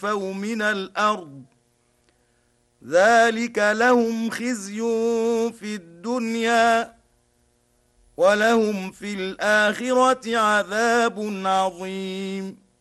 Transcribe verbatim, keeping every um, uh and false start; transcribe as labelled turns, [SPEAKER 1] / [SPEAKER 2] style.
[SPEAKER 1] استكفوا من الأرض ذلك لهم خزي في الدنيا ولهم في الآخرة عذاب عظيم.